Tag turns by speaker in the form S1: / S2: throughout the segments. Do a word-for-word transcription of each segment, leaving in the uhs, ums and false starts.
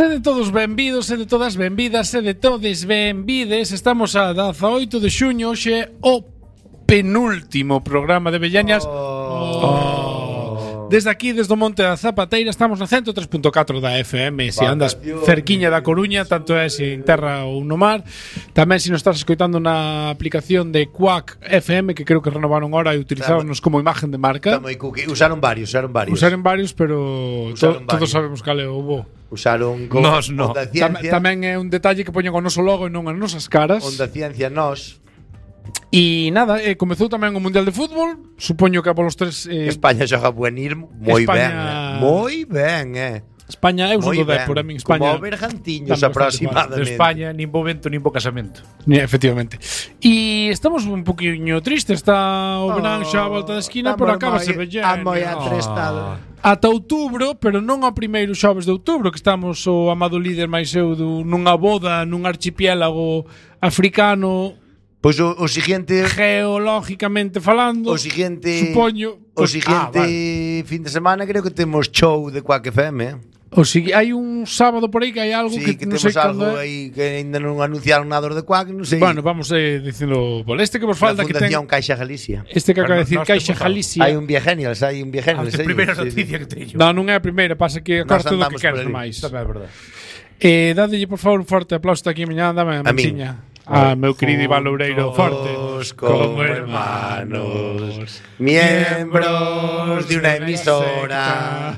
S1: Sede todos benvidos, sede todas benvidas, sede todes benvides. Estamos a dezaoito de xuño, hoxe o penúltimo programa de Bellañas. Oh. Oh. Desde aquí, desde o Monte da Zapateira, estamos na ciento tres punto catro da F M. Se andas cerquiña da Coruña, tanto é se en terra ou no mar. Tamén se nos estás escoitando na aplicación de Quack F M, que creo que renovaron ahora e utilizáronos como imagen de marca.
S2: Usaron varios, usaron varios.
S1: Usaron varios, pero usaron to, varios. Todos sabemos cal é o bo.
S2: Usaron con
S1: nos, no. Onda Ciencia. Tam, tamén é un detalle que poñen o noso logo e non as nosas caras.
S2: Onda Ciencia nos.
S1: E nada, eh, comezou tamén o Mundial de Fútbol. Supoño que a polos tres eh,
S2: España xoga buenismo. Moi ben, eh. Moi ben, eh.
S1: España é un do Dépor, a min España.
S2: Como Bergantiños aproximadamente.
S3: De España nin bo vento nin bo casamento.
S1: Efectivamente. E estamos un poquinho tristes, está o verán xa a volta da esquina, pero acábase bellendo.
S2: A moi atrestado.
S1: Ata outubro, pero non ao primeiro xoves de outubro, que estamos o amado líder máis eu nunha boda nun archipiélago africano.
S2: Pois o, o siguiente,
S1: geológicamente falando,
S2: o siguiente,
S1: supoño,
S2: o siguiente ah, vale. fin de semana creo que temos show de Quack F M, eh?
S1: O sigui, hai un sábado por aí que hai algo
S2: sí,
S1: que,
S2: que
S1: non
S2: temos
S1: sei
S2: algo
S1: cando
S2: aí que ainda non anunciaron nada de Quack, non sei.
S1: Bueno, vamos eh, dicilo, por este que vos falta que ten
S2: Caixa Galicia.
S1: Este que acaba de decir Caixa Galicia.
S2: Hai un Viagenials, hai un Viagenials.
S3: A primeira noticia que teño.
S1: Non, non é a primeira, pasa que acabas todo o que queres máis.
S3: É verdade.
S1: Eh, dadelle por favor un forte aplauso aquí mañá, dame a manchiña. Ah, meu querido Iván Loureiro, forte.
S2: Como hermanos, miembros de una emisora,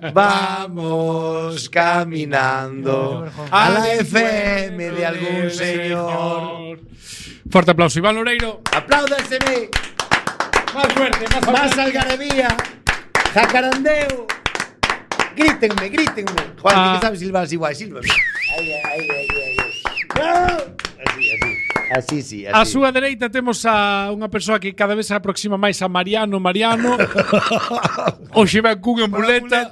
S2: vamos caminando a la F M de algún señor.
S1: Forte aplauso, Iván Loureiro.
S2: Apláudaseme.
S1: Más fuerte, más fuerte.
S2: Más algarabía. Jacarandeo. Grítenme, grítenme. Juan, ah. que sabes silbar igual, silba. Ay, ay, ay, ay, ay. ¡No! Así, así. Así, sí, así.
S1: A súa dereita temos a unha persoa que cada vez se aproxima máis a Mariano Mariano. Hoxe ven cunha muleta.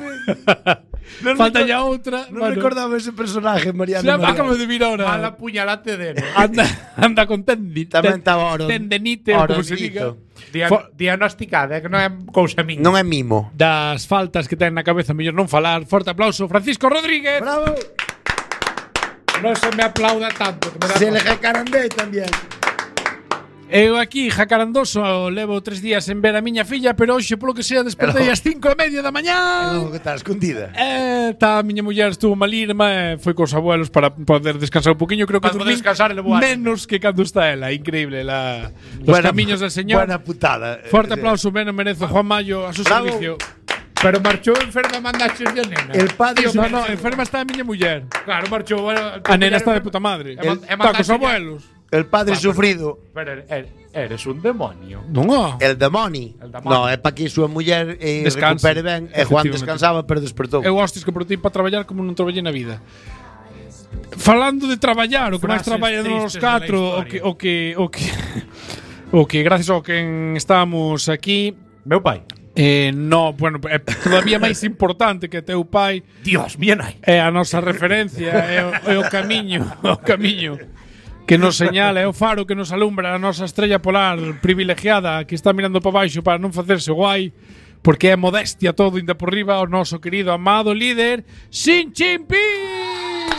S1: No falta ya outra.
S2: Non bueno. recordaba ese personaje, Mariano
S1: Se
S2: Mariano.
S1: Acabo de vir ahora.
S3: Mala puñalate de
S1: anda, anda con tendite.
S2: Tamén estaba oro.
S1: Tendenite, como se diga.
S3: Dia, diagnosticada, que non é cousa miña.
S2: Non é mimo.
S1: Das faltas que ten na cabeza, mellor non falar. Forte aplauso, Francisco Rodríguez.
S2: Bravo.
S3: Non se me aplauda tanto que me
S2: Se le jacarandé tamén.
S1: Eu aquí, jacarandoso, levo tres días en ver a miña filla, pero hoxe, polo que sea, despertei ás cinco e media da mañá.
S2: Non, que está escondida.
S1: Eh, tá, a miña muller estuvo malirma, e foi cos abuelos para poder descansar un poquinho. Creo que
S3: dormí
S1: menos que cando está ela. Increíble, la, los buena, camiños del señor.
S2: Buena putada.
S1: Forte aplauso, menos merezo Juan Mayo a su Bravo. servicio.
S3: Pero marchou enferma, mandaches de nena.
S1: El padre Tío, no, no, enferma está a miña muller.
S3: Claro, marchou. Bueno,
S1: a nena está de puta madre. El, está cos abuelos.
S2: El padre Va, sufrido.
S3: Pero eres un demonio.
S1: Non.
S2: El demoni. No, é para que a súa muller eh, recupere ben. E Juan descansaba, pero despertou.
S1: Eu hostis que por ti para traballar como non traballei na vida. Falando de traballar, o que máis traballan os catro, o que o que o que o que gracias ao que estamos aquí,
S3: meu pai.
S1: Eh, no, bueno, é todavía máis importante que teu pai.
S3: Dios, bien aí.
S1: É a nosa referencia, é o, é o camiño, o camiño que nos señala, é o faro que nos alumbra a nosa estrella polar privilegiada que está mirando para baixo para non facerse guai, porque é modestia todo inda por riba o noso querido amado líder Xin Jinping.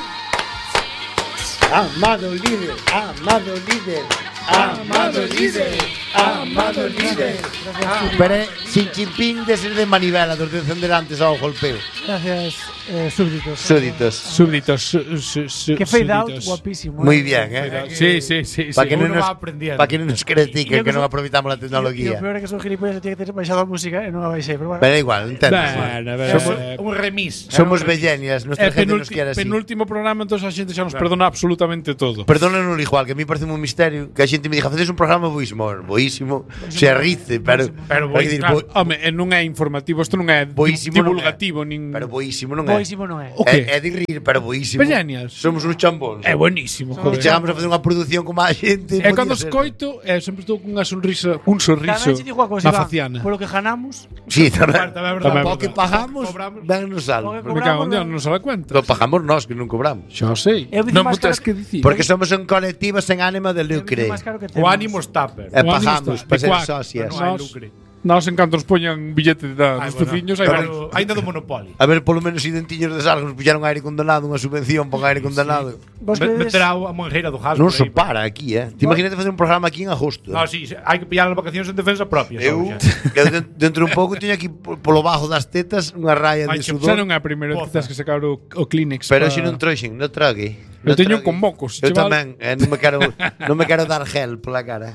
S2: Amado líder, amado líder, amado líder, amado líder. Pero Xin Jinping de ser de manivela, dos de encender antes ao golpeo.
S4: Gracias, eh, súbditos.
S2: Súbditos.
S1: Súbditos. Su, su, su,
S4: que fade out, guapísimo.
S2: Muy bien, ¿eh?
S1: Sí, sí, sí.
S2: Para sí. que, no nos, pa que non nos critiquen que non aproveitamos a tecnología.
S4: E o peor é que son gilipollas e tiene que ter baixado a música e non a baixei, pero bueno.
S2: Pero igual, entendo.
S1: Bueno, bueno,
S3: somos un remis.
S2: Somos bellenias, nuestra gente nos quere así.
S1: Penúltimo programa, entonces a xente xa nos perdona absolutamente todo.
S2: Perdónanos igual, que a mí parece un misterio que a xente me diga, facedes un programa boísimo, boísimo, se arrice, pero
S1: pero boísimo. Home, non é informativo, isto non é divulgativo nin.
S2: Pero boísimo non é.
S4: Boísimo non é.
S2: É, é de rir, pero boísimo.
S1: Bellenias.
S2: Somos uns chambóns.
S1: É buenísimo.
S2: E chegamos a facer unha produción como a xente.
S1: E cando escoito, é sempre estou cunha sonrisa, un sorriso na faciana.
S4: Por lo que ganamos.
S2: Sí, tamén.
S1: O
S2: que pagamos, ben nos sal.
S1: Me cago en Dios, non se dá cuenta.
S2: Lo pagamos nós, que non cobramos.
S1: Xa sei. Non me tens que dicir.
S2: Porque somos un colectivo sen ánimo de lucre.
S3: O ánimo está, pero.
S2: E pagamos para ser socias.
S3: Non hai lucre.
S1: Nós en canto nos poñan billete da,
S3: Ai,
S1: dos
S3: bueno,
S1: veciños, aí
S3: pero
S1: vamos.
S3: ainda do Monopoly.
S2: A ver, polo menos identiños de Sargos puxeron aire condenado, unha subvención para aire condenado.
S4: Vos
S3: Me-
S4: credes-
S3: Meterá a monjeira do Hasbro.
S2: Non se
S3: aí.
S2: para aquí, eh. Te imagínate facer un programa aquí en agosto.
S3: No, sí, hai que pillar as vacacións en defensa propia.
S2: Eu,
S3: só, xa.
S2: eu den- dentro un pouco teño aquí po- polo bajo das tetas unha raya
S3: Ai,
S2: de
S3: que
S1: Xa
S2: sudor.
S1: non é a primeira vez que
S3: Poza.
S1: tens que sacar o, o Kleenex.
S2: Pero
S1: pa-
S2: se non trouxen, non trague.
S1: Eu
S2: non
S1: teño
S2: trague.
S1: con mocos,
S2: Eu
S1: chaval.
S2: tamén, eh, non me quero non me quero dar gel pola cara.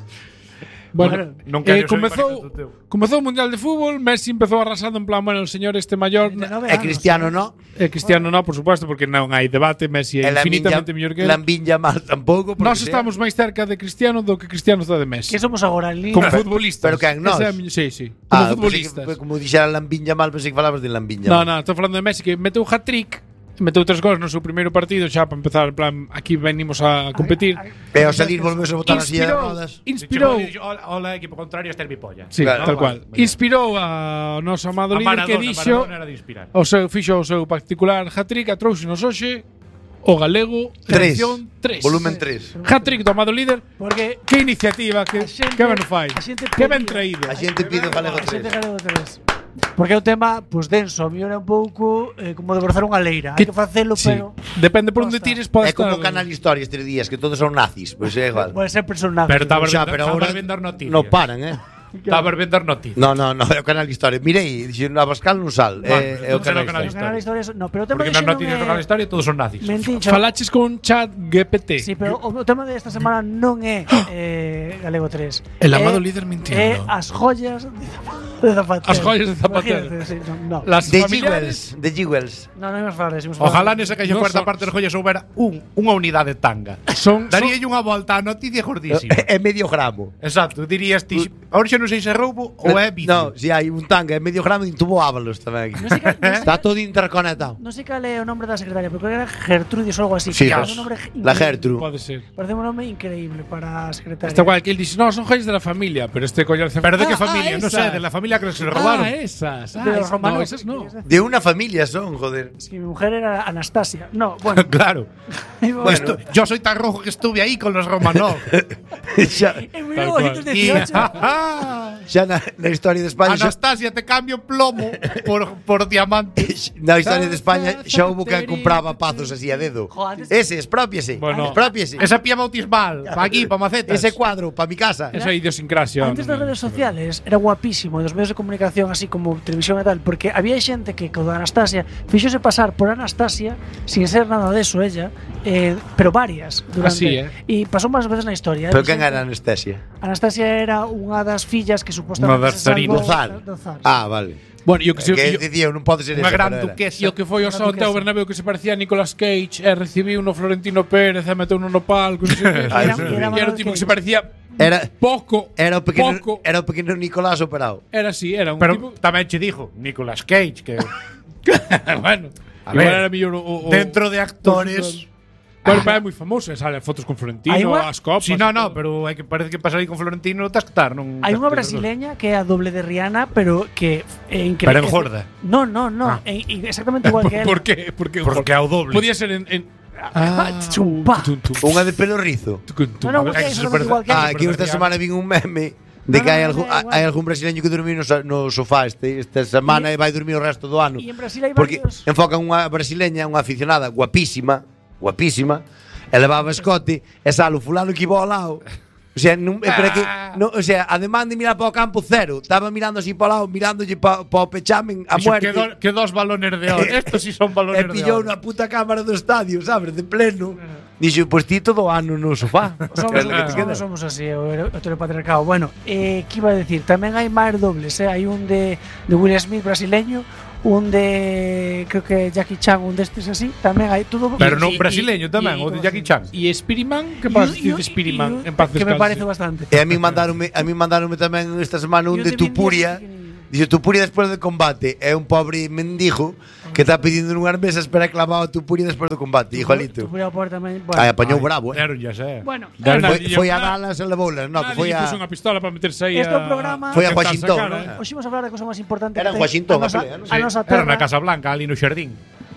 S1: Bueno,
S3: non
S1: eh,
S3: quero ser
S1: comezou,
S3: maricón do teu.
S1: comezou o Mundial de Fútbol, Messi empezou arrasando en plan, bueno, el señor este mayor,
S4: vinte e nove
S2: E
S4: anos,
S2: Cristiano
S4: eh.
S2: no.
S1: e Cristiano no, por supuesto, porque non hai debate, Messi é
S2: E Lamine
S1: infinitamente
S2: Yam-
S1: mellor que él.
S2: Lamine Yamal tampouco. porque
S1: Nós
S2: sea-
S1: estamos máis cerca de Cristiano do que Cristiano está de Messi.
S4: Que somos agora ali.
S1: Como futbolistas.
S2: pero quen, nós?
S1: Esa é a miña- Sí, sí. Como
S2: Ah,
S1: futbolistas.
S2: pensei que, como dixera Lamine Yamal, pensei que falabas de Lamine
S1: No,
S2: Yamal.
S1: no, estou falando de Messi que meteu hat-trick, meteu tres gols no seu primeiro partido xa para empezar, en plan, aquí venimos a competir.
S2: E ao salir volvemos a botar a silla de
S1: Inspirou,
S2: rodas.
S1: inspirou,
S3: Dixo, Hola, hola, equipo contrario, este é mi polla.
S1: sí,
S2: Claro.
S1: tal
S3: Ah,
S1: cual.
S3: vale, vale.
S1: Inspirou a noso amado
S3: A
S1: líder que
S3: Maradona,
S1: dixo
S3: Maradona era de inspirar.
S1: o seu fixo o seu particular hat-trick a trouxenos hoxe o galego
S2: Tres.
S1: edición tres.
S2: Volumen tres.
S1: Hat-trick do amado líder.
S4: Porque
S1: Que iniciativa, que
S4: A xente-
S1: que ben o fai.
S4: a xente
S1: Que ben
S4: pedía-
S1: traído.
S2: A xente pide o galego
S4: a xente
S2: tres.
S4: galego tres. Porque é un tema, pues denso, a mí era un pouco eh, como de brazar unha leira. Hai que facelo,
S1: Sí.
S4: pero
S1: Depende por onde
S4: Costa.
S1: tires, pode
S2: É como o
S1: estar-
S2: Canal Historia estes días, que todos son nazis. Pois é igual.
S4: pode ser personaje.
S3: Pero estaba
S2: Xa,
S3: vendo-
S2: pero
S3: estaba
S2: ahora
S3: vendo noticias.
S2: non paran, eh.
S3: Estaba vendo noticias.
S2: No, no, no, é o Canal Historia. Mirei, dixen na Bascal non sal.
S3: Bueno,
S2: É, é o
S3: non será
S2: Canal
S3: o Canal
S2: Historia.
S4: Pero canal historia, no, pero o tema
S3: Porque
S4: de
S3: nas noticias do Canal Historia todos son nazis.
S4: Mentincho.
S1: Falaches con chat G P T.
S4: Sí, pero o, o tema desta semana non é eh, Galego tres.
S1: El amado
S4: É-
S1: líder mintiendo.
S4: É as joyas de Zap- de Zapatero.
S1: As joyas de Zapatero.
S4: Imagínate, sí, no, no.
S1: Las
S2: De
S1: familiares.
S2: Jewels, de Jewels.
S4: No, non imos falar, imos falar.
S3: Ojalá nesa caixa
S1: No
S3: cuarta
S1: son-
S3: parte de joyas houbera un, unha unidade tanga.
S1: Son, son
S3: Daríalle unha volta á noticia gordísima.
S2: É medio gramo.
S3: Exacto, dirías ti, ahora xa non sei se é roubo ou é vicio.
S2: No, si hai un tanga, é medio gramo e un tubo Ábalos tamén.
S4: Non sei cal- non sei-
S2: Está todo interconectado.
S4: Non sei cal é o nombre da secretaria, pero creo que era Gertrudis ou algo así.
S2: Sí,
S4: que era
S2: pues,
S4: un nombre
S2: La
S4: increíble.
S2: Gertrude.
S1: pode ser.
S4: Parece un nome increíble para a secretaria.
S1: Está igual que él dice, no, son joyas de la familia, pero este collar se
S3: Pero de que
S1: Ah,
S3: familia?
S1: ah,
S3: Non sei,
S1: esas.
S3: de la familia que se robaron.
S1: Ah, esas. Ah,
S4: De los
S1: esas
S4: romanos.
S1: no, esas no.
S2: De unha familia son, joder.
S4: Si mi mujer era Anastasia. No, bueno.
S3: Claro.
S4: bueno.
S3: Esto- yo soy tan rojo que estuve ahí con los Romanov.
S2: xa,
S4: En
S1: Tal cual.
S3: y,
S4: mil novecientos dieciocho.
S2: xa na, na historia de España xa,
S3: Anastasia, te cambio plomo por, por diamantes.
S2: na historia de España xa hubo que compraba pazos así a dedo.
S4: Jo, antes-
S2: Ese, expropiese.
S1: Bueno.
S2: expropiese.
S3: Esa pía bautismal, pa aquí, pa macetas.
S2: Ese cuadro para mi casa.
S1: Esa idiosincrasia.
S4: Antes das redes sociales era guapísimo, dos medios de comunicación así como televisión e tal, porque había xente que con Anastasia fixose pasar por Anastasia sin ser nada deso ella, eh, pero varias durante.
S1: Así, eh.
S4: E pasou máis veces na historia.
S2: Pero
S4: eh,
S2: quen
S4: xente-
S2: era Anastasia?
S4: Anastasia era unha das fillas que supostamente
S3: Unha das
S4: se salvou
S2: Do zar.
S4: do zar.
S2: Ah, vale.
S1: Bueno, e o que, se,
S2: Que
S1: e o-
S2: dicía, non pode ser
S3: Unha
S2: esa,
S3: gran
S2: pero era.
S3: duquesa.
S1: e o que foi o
S4: Una
S1: Santiago
S4: duquesa.
S1: Bernabéu que se parecía a Nicolas Cage e recibiu no Florentino Pérez e meteu no palco. Non sei,
S2: Ah,
S1: era,
S2: sí.
S1: era, era un tipo que se parecía
S2: Era-
S1: pouco,
S2: Era o pequeno,
S1: pouco.
S2: era o pequeno Nicolás operado.
S1: Era así, era un
S3: Pero
S1: tipo.
S3: tamén che dijo, Nicolas Cage, que
S1: bueno,
S3: A
S1: igual
S3: ver,
S1: era mellor o, o,
S3: dentro de actores.
S1: Bueno, é moi famoso, e sale fotos con Florentino,
S4: Hai unha-
S1: as copas.
S3: Si, no,
S1: e
S3: no,
S1: todo.
S3: pero hai que parece que pasar aí con Florentino tas que estar, non.
S4: Hai unha
S3: tas que-
S4: brasileña que é a doble de Rihanna, pero que é increíble.
S3: Pero engorda.
S4: No, no, no,
S3: Ah.
S4: é- é exactamente igual que ela.
S1: ¿Por qué? Porque,
S3: Porque ao doble.
S1: Podía ser en. en
S4: Ah, chumpa.
S1: tum, tum,
S2: Unha de pelo rizo.
S1: tum, tum.
S4: No, no,
S3: Hay
S4: é
S3: que ser
S4: exactamente igual que
S2: Ah,
S4: ela.
S2: aquí esta semana vin un meme de
S4: No,
S2: que
S4: no,
S2: hai
S4: no,
S2: algún,
S4: é igual.
S2: hai algún brasileño que dormiu no, sa- no sofá este, esta semana e,
S4: E-
S2: vai dormir o resto do ano.
S4: E en Brasil hai
S2: Porque
S4: varios.
S2: enfocan unha brasileña, unha aficionada guapísima, guapísima, e levaba escote, e sale o fulano que iba ao lado. O sea, non, é para que, non, o sea, ademán de mirar para o campo cero, estaba mirando así para o lado, mirándolle para pa o pechamen a
S3: Dixo,
S2: muerte.
S3: que, do, que dos balones de oro. Estos sí son
S2: E
S3: balones de
S2: pillou
S3: oro.
S2: na puta cámara do estadio, sabes, de pleno. Dixo, pois ti todo o ano no sofá.
S4: Somos,
S2: Que é o que te queda.
S4: somos, somos así, o heteropatriarcado. Bueno, eh, que iba a decir? Tamén hai máis dobles, eh? Hai un de, de Will Smith brasileño, un de, creo que Jackie Chan, un destes así. Tamén hai todo.
S3: Pero non
S1: Y-
S3: brasileño
S1: y-
S3: tamén,
S1: y-
S3: o de Jackie Chan.
S1: E Spiriman, que
S4: E
S1: pasa
S4: un-
S1: decir
S4: e un-
S1: de Spiriman?
S4: e un-
S1: En paz
S4: que me
S1: descanse.
S4: parece bastante.
S2: E a mí mandaronme, a mí mandaronme tamén esta semana un
S4: E un
S2: de
S4: de Vin
S2: Tupuria.
S4: Diesel pequeniño.
S2: Dice Tupuria despois do combate. É un pobre mendigo que está pedindo nunhas mesas para clavado a Tupuria despois do combate, igualito.
S4: Tupuria por tamén, bueno.
S2: Ai, apañou bravo, eh.
S3: Deron ya sé.
S4: Bueno,
S1: Deron-
S2: Foi, foi a
S1: Ah,
S2: Dallas e levoulas, no, que
S1: Nadie
S2: foi
S1: lle
S2: a
S1: puso unha pistola para meterse aí
S4: Este é
S1: a...
S4: un programa-
S2: foi a
S1: tentar
S2: Washington,
S1: sacar,
S2: ¿no?
S1: eh.
S4: hoxe imos a falar da cousa máis importante
S2: Era
S4: que
S2: en
S4: ten
S2: Washington,
S4: a nosa,
S2: a pelea, non?
S4: a nosa
S3: Era na
S4: terra.
S3: Casa Blanca, ali no xardín.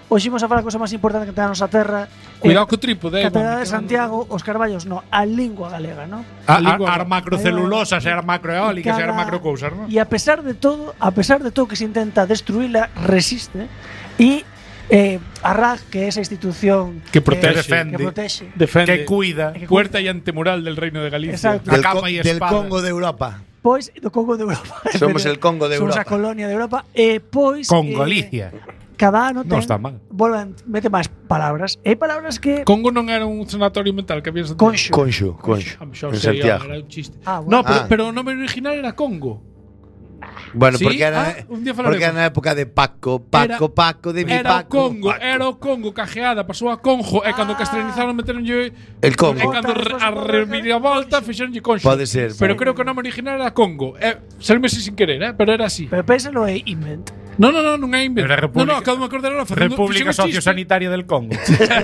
S4: Hoxe imos a falar a cosa máis importante que ten a nosa terra.
S1: Cuidado co trípode, eh,
S4: Catedral
S1: mami,
S4: de
S1: que
S4: Santiago, os carballos, no, a lingua galega, no?
S3: A,
S1: lingua-
S3: a, as macrocelulosas e as macroeólicas e as
S4: Cada-
S3: macrocousas, non?
S4: E a pesar de todo, a pesar de todo que se intenta destruíla, resiste. E eh, a R A G, que é esa institución
S1: Que protege.
S3: Defende.
S4: que protege,
S1: Defende.
S3: Que cuida.
S4: que
S1: Puerta y antemural del Reino de Galicia.
S4: Exacto.
S3: A
S2: Del,
S3: capa
S2: co-
S3: e
S2: del
S3: espada.
S2: Congo de Europa.
S4: pois do Congo de Europa.
S2: Somos el Congo de
S4: Somos
S2: Europa.
S4: a colonia de Europa. E pois
S3: Con
S4: eh,
S3: Galicia.
S4: cada ano
S3: Non
S4: ten,
S3: está mal.
S4: volven, mete máis palabras. E hai palabras que
S1: Congo non era un sanatorio mental que había en Santiago.
S4: Conxo.
S2: Conxo, Conxo.
S1: Ah, xa o
S2: En
S1: sei,
S2: Santiago.
S1: Era un chiste.
S4: Ah, bueno.
S1: No, pero,
S2: Ah.
S1: pero o nome original era Congo.
S2: Bueno,
S1: ¿Sí?
S2: porque era,
S1: Ah, un día falaremos.
S2: porque era na época de Paco, Paco,
S1: Era-
S2: Paco, de mi
S1: Era o
S2: Paco.
S1: Congo,
S2: Paco.
S1: era o Congo cajeada, pasou a Conjo e cando
S4: Ah.
S1: castellanizaron meteronlle
S2: El Congo.
S1: E cando re- a reviravolta fixeronlle Conxo.
S2: Pode ser.
S1: Pero creo que o nome original era Congo. Eh, salme sin querer, eh, pero era así.
S4: Pero pénsalo é invent.
S1: No, no, no, non é invento.
S3: Era República-
S1: No, no, acabo de me acordar ahora facendo
S3: República
S1: fixen un chiste.
S3: Sociosanitaria del Congo.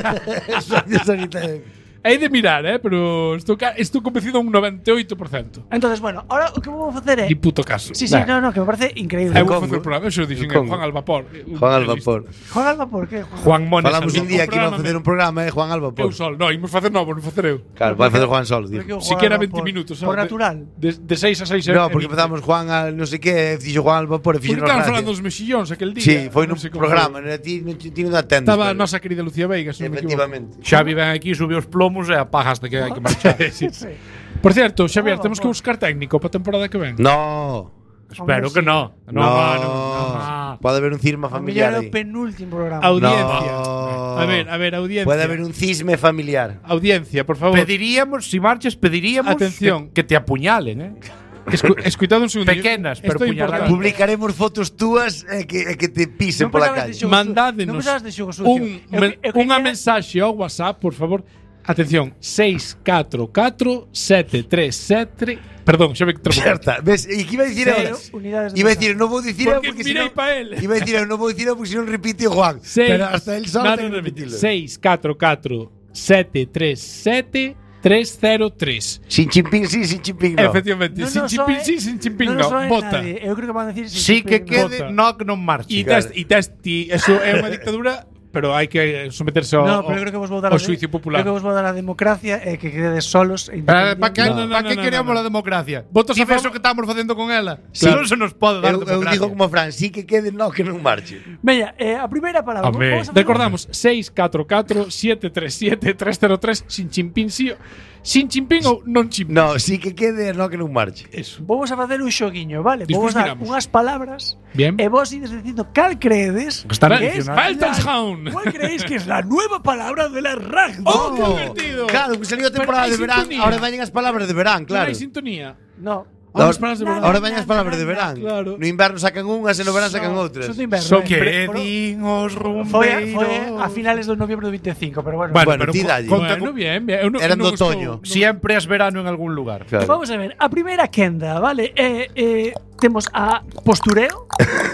S1: Hai de mirar, eh, pero estou, ca- estou convencido a un noventa e oito por cento.
S4: Entonces, bueno, ahora o que vou facer é
S1: Ni puto caso.
S4: Sí, sí,
S1: Nah.
S4: no, no, que me parece increíble.
S1: Eu vou
S2: Congo.
S1: facer o programa, eso dixen
S2: El
S1: en
S2: Congo.
S1: Juan al Vapor.
S2: Juan al vapor.
S4: Juan Alba, por qué? Juan?
S3: Juan Mones.
S2: Falamos un día que iba a
S1: programa,
S2: facer un programa, eh, Juan Alba
S1: Eu
S2: por.
S1: sol, no, imos facer novo, non facer eu.
S2: Claro, vai facer Juan Sol,
S4: Por
S2: digo.
S4: qué Juan
S1: Siquera
S4: Alba
S1: veinte minutos.
S4: Por
S1: ¿sabes?
S4: natural.
S1: De, de seis a seis.
S2: No, porque empezamos Juan al no sei que, dixo Juan Alba por e
S1: Porque
S2: fixo
S1: estaban falando dos mexillóns aquel día.
S2: Sí, foi
S1: non
S2: nun
S1: sei como
S2: programa,
S1: foi.
S2: non ti non ti non atendes.
S1: Estaba a
S2: pero-
S1: nosa querida Lucía Veiga, se non me equivoco.
S2: Efectivamente.
S3: Xavi ven aquí, sube os plomos e apaga hasta que hai que marchar.
S1: Sí.
S4: Sí.
S1: Por cierto, Xavier,
S4: Ah,
S1: temos que
S4: vapor.
S1: buscar técnico para a temporada que ven.
S2: No.
S3: Espero que no. No,
S2: No.
S3: no, no.
S2: Pode haber un cisma
S4: A mellor
S2: familiar
S4: é o
S2: aí.
S4: penúltimo programa.
S1: Audiencia.
S2: No.
S1: A ver, a ver, audiencia.
S2: Puede haber un cisme familiar.
S1: Audiencia, por favor.
S3: Pediríamos, si marches, pediríamos
S1: Atención.
S3: que, que te apuñalen, ¿eh?
S1: Escu escuitado un segundo.
S3: Pequenas, pero
S1: Esto é
S3: puñaladas.
S1: importante.
S2: Publicaremos fotos túas e que, e que te pisen
S4: Non
S2: pola
S4: pensabas de
S2: calle.
S4: xogo su-
S1: Mandádenos
S4: non pensabas de xogo sucio.
S1: un,
S4: Eu-
S1: me-
S4: eu
S1: unha
S4: quería-
S1: mensaxe ao WhatsApp, por favor. Atención, seis catro catro sete tres sete. Perdón, xa ve que trabo.
S2: Certa, ves, e que iba a dicir
S4: Cero
S2: ahora?
S4: unidades de
S2: Iba a
S4: mensaje.
S2: decir, non vou dicir eu
S1: Porque
S2: porque
S1: mirei
S2: senón-
S1: pa él.
S2: Iba a decir, eu non vou dicir eu porque senón repite o Juan.
S1: Seis-
S2: Pero hasta el solo
S1: No,
S2: ten
S1: no,
S2: que
S1: no,
S2: repetirlo.
S1: seis catro catro sete tres sete tres cero tres.
S2: Sin chimpín sí, sin chimpín no.
S1: Efectivamente,
S4: Non
S1: sin
S4: nos
S1: chimpín
S4: soe-
S1: sí, sin chimpín
S4: non
S1: no.
S4: nos soe
S1: Vota.
S4: nadie. Eu creo que van a decir sin
S3: Sí que
S4: chimpín, no.
S3: quede,
S1: Vota.
S3: no que non marche.
S1: E tes, e tes, ti, eso é unha dictadura, pero hai que someterse ao,
S4: No, pero eu creo que vos vou dar
S1: ao
S4: a de-
S1: xuicio popular.
S4: Creo que vos vou dar a democracia e que quededes solos e
S3: Para, para que,
S1: No, no, no,
S3: para que
S1: no,
S3: queremos
S1: no, no.
S3: a democracia?
S1: Votos
S3: Ti
S1: a
S3: ves
S1: favor-
S3: o que estamos facendo con ela?
S2: Sí.
S3: Si non se nos pode dar
S2: Eu, eu
S3: democracia.
S2: digo como Fran, sí que quede no que non marche.
S4: Veña, eh, a primeira palabra.
S3: Home.
S4: Vamos a facer-
S1: Recordamos, seis catro catro sete tres sete tres cero tres sin chimpín sí. o- Sin chimpín ou non chimpín.
S2: No, sí que quede no que non marche.
S1: Eso.
S4: Vamos a facer un xoguiño, vale?
S1: Despois
S4: Vamos a dar
S1: miramos.
S4: unhas palabras
S1: Bien.
S4: e vos ides dicindo cal creedes
S3: Está
S4: que
S3: bien,
S4: es
S3: ¿no?
S4: la-
S1: Weltanschauung.
S4: ¿Cuál creéis que es la nueva palabra de la R A G?
S1: ¡Oh, qué divertido!
S2: Claro, que salió a temporada
S1: Pero hai
S2: de verán,
S1: sintonía.
S2: ahora veñen as palabras de verán,
S1: Claro.
S2: claro.
S1: Hai sintonía.
S4: No.
S1: Ahora
S2: Ahora,
S1: as palabras de verán.
S2: ahora veñen as palabras de verán.
S1: Claro.
S2: No inverno sacan unhas e no verán sacan outras.
S4: Son de inverno.
S1: Son
S4: eh.
S3: Que
S4: Pero-
S3: din os
S4: Foi a,
S3: rumbeiros.
S4: foi a finales de noviembre do veinticinco, pero bueno.
S3: Bueno,
S2: Bueno,
S3: pero
S2: ti
S3: co-
S2: dalle.
S3: conta
S1: Bueno,
S3: con-
S1: bien, bien. Eu non-
S2: Eran
S1: eu non
S2: do
S1: estou-
S2: otoño.
S1: non-
S3: Siempre es verano en algún lugar.
S2: Claro.
S4: Vamos a ver, a primeira quenda, vale? Eh, eh, temos a postureo,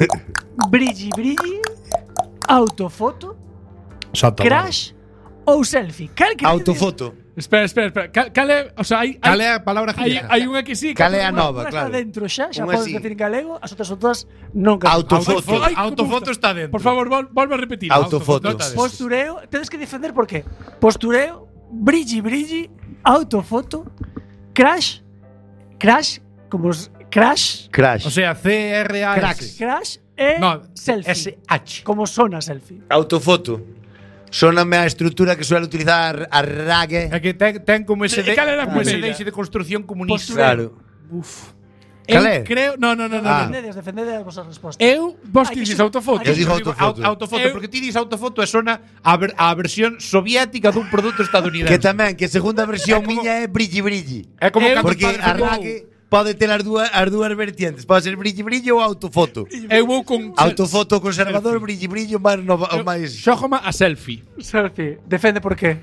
S4: brilli brilli, autofoto,
S3: Santa
S4: crash ou selfie. Cal credes?
S2: Autofoto.
S1: Espera, espera, espera. Cal, cal é, o sea, hai
S3: Cal
S1: hai,
S3: é a palabra
S1: hai,
S3: galega?
S1: hai unha que sí, que
S2: Cal é
S1: outra
S2: a
S1: non.
S2: nova,
S4: Unha
S2: claro.
S4: está dentro xa, xa
S2: Unha
S4: podes
S2: sí.
S4: decir en galego, as outras outras non que
S2: Autofoto.
S1: Ay, como
S3: Autofoto
S1: gusta.
S3: está dentro.
S1: Por favor, vol, volve a repetir.
S2: Autofoto.
S3: está dentro.
S4: Postureo, tedes que defender por qué. Postureo, brilli brilli, autofoto, crash, crash, como os crash,
S2: Crash.
S3: O sea, C R A S.
S2: Cracks.
S4: crash e
S3: No,
S4: selfie.
S3: S H.
S4: Como sona selfie.
S2: Autofoto. Sóname a estrutura que suele utilizar a Rague.
S3: É que ten, ten como ese,
S1: E
S3: de,
S1: cal era a
S3: como ese
S1: primeira?
S3: deixe de construcción comunista.
S2: Claro.
S1: Uf.
S2: Cal
S1: Eu
S2: é?
S1: creo, no, no, no, no.
S2: Ah.
S1: no.
S4: Defendedes, defendedes as vosas respostas.
S1: Eu, vos
S4: Ai,
S1: ti
S4: que
S1: dices
S4: se-
S1: autofoto.
S2: Eu digo
S3: Eu digo
S2: autofoto.
S3: au- autofoto,
S1: Eu-
S3: porque ti dis autofoto e sona a, ver, a versión soviética dun produto estadounidense.
S2: Que tamén, que a segunda versión
S3: É como-
S2: miña é brilli brilli.
S3: É como
S1: Eu-
S3: cando
S2: Porque
S3: padre
S2: a
S3: fumou.
S2: Rague pode ter as dúas, as dúas vertientes. Pode ser brilli brilli ou autofoto.
S1: Eu vou con
S2: Autofoto conservador, brilli brilli, o máis nova, o
S1: Eu-
S2: máis.
S1: Xógama a selfie.
S4: Selfie. Defende por qué.